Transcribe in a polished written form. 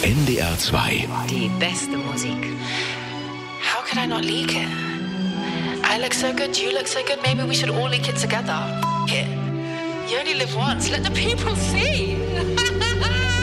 NDR 2. Die beste Musik. How could I not leak it? I look so good, you look so good, maybe we should all leak it together. It. You only live once, let the people see.